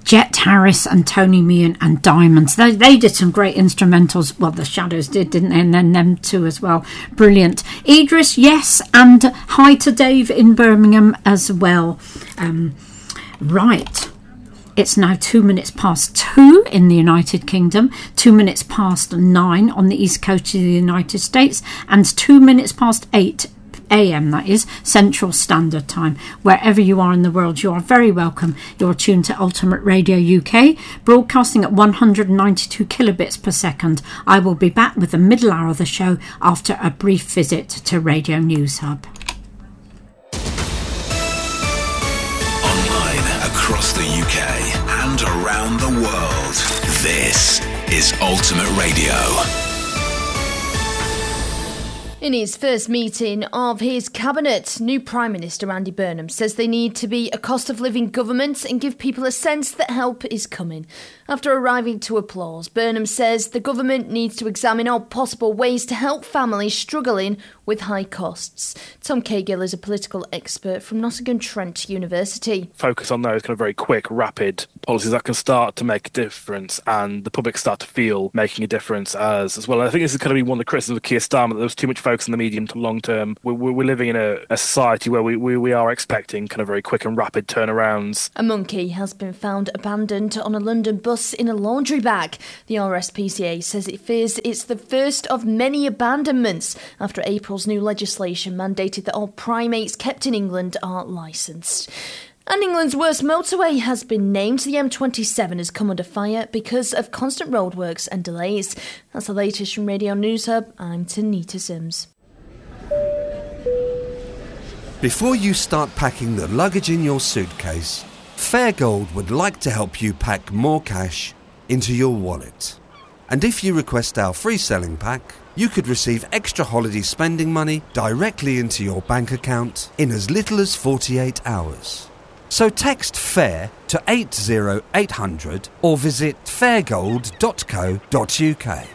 Jet Harris and Tony Meehan and Diamonds. They did some great instrumentals. Well, the Shadows did, didn't they? And then them too as well. Brilliant. Idris, yes, and hi to Dave in Birmingham as well. Right. It's now 2 minutes past 2 in the United Kingdom, 2 minutes past 9 on the East Coast of the United States, and 2 minutes past 8 a.m. that is Central Standard Time. Wherever you are in the world, you are very welcome. You're tuned to Ultimate Radio UK, broadcasting at 192 kilobits per second. I will be back with the middle hour of the show after a brief visit to Radio News Hub. Across the UK and around the world, this is Ultimate Radio. In his first meeting of his cabinet, new Prime Minister Andy Burnham says they need to be a cost of living government and give people a sense that help is coming. After arriving to applause, Burnham says the government needs to examine all possible ways to help families struggling with high costs. Tom Cahill is a political expert from Nottingham-Trent University. Focus on those kind of very quick, rapid policies that can start to make a difference and the public start to feel making a difference as well. And I think this is going to be one of the criticisms of Keir Starmer, that there was too much focus on the medium to long term. We're living in a society where we are expecting kind of very quick and rapid turnarounds. A monkey has been found abandoned on a London bus in a laundry bag. The RSPCA says it fears it's the first of many abandonments after April's new legislation mandated that all primates kept in England are licensed. And England's worst motorway has been named. The M27 has come under fire because of constant roadworks and delays. That's the latest from Radio News Hub. I'm Tanita Sims. Before you start packing the luggage in your suitcase, Fairgold would like to help you pack more cash into your wallet. And if you request our free selling pack, you could receive extra holiday spending money directly into your bank account in as little as 48 hours. So text FAIR to 80800 or visit fairgold.co.uk.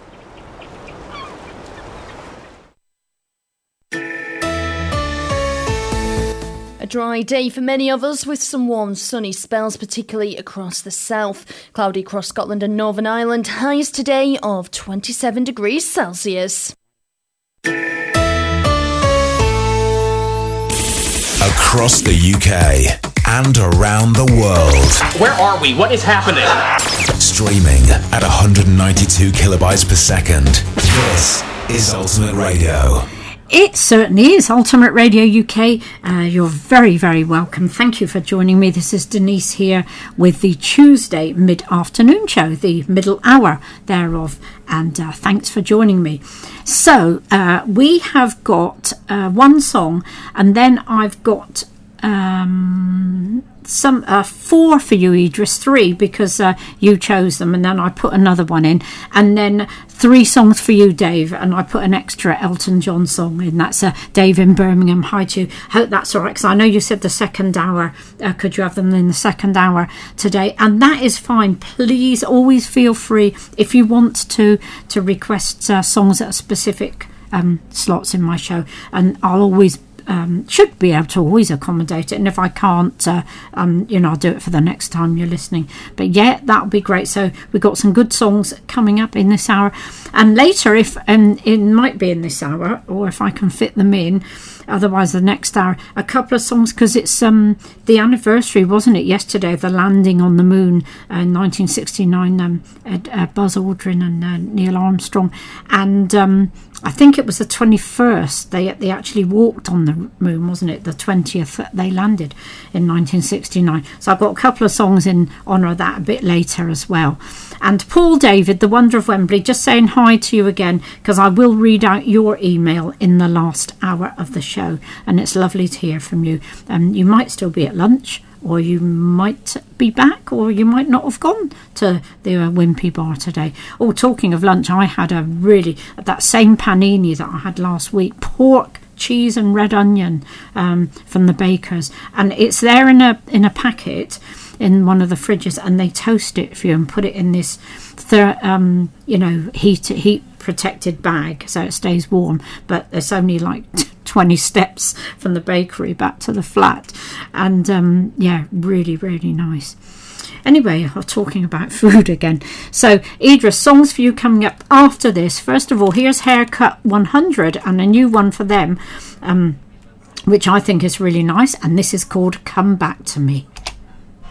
A dry day for many of us with some warm sunny spells, particularly across the south. Cloudy across Scotland and Northern Ireland. Highs today of 27 degrees Celsius. Across the UK and around the world. Where are we? What is happening? Streaming at 192 kilobytes per second. This is Ultimate Radio. It certainly is Ultimate Radio UK. You're very, very welcome. Thank you for joining me. This is Denise here with the Tuesday mid-afternoon show, the middle hour thereof. And thanks for joining me. So we have got one song, and then I've got some 4 for you, Idris, 3 because you chose them, and then I put another one in, and then 3 songs for you, Dave, and I put an extra Elton John song in. That's Dave in Birmingham. Hi to you. Hope that's all right, because I know you said the second hour. Could you have them in the second hour today? And that is fine. Please always feel free if you want to request songs at specific slots in my show, and I'll always should be able to always accommodate it, and if I can't, I'll do it for the next time you're listening. But yeah, that would be great. So we've got some good songs coming up in this hour, and later, if it might be in this hour, or if I can fit them in, otherwise the next hour, a couple of songs, because it's the anniversary, wasn't it, yesterday, of the landing on the moon in 1969, Buzz Aldrin and Neil Armstrong, and I think it was the 21st they actually walked on the moon, wasn't it? The 20th that they landed in 1969. So I've got a couple of songs in honour of that a bit later as well. And Paul David, The Wonder of Wembley, just saying hi to you again, because I will read out your email in the last hour of the show, and it's lovely to hear from you. You might still be at lunch, or you might be back, or you might not have gone to the Wimpy Bar today. Oh, talking of lunch, I had that same panini that I had last week, pork, cheese and red onion from the bakers, and it's there in a packet in one of the fridges, and they toast it for you and put it in this heat protected bag so it stays warm, but it's only like 20 steps from the bakery back to the flat, and really, really nice. Anyway, we're talking about food again. So, Idris, songs for you coming up after this. First of all, here's Haircut 100 and a new one for them, which I think is really nice. And this is called Come Back to Me.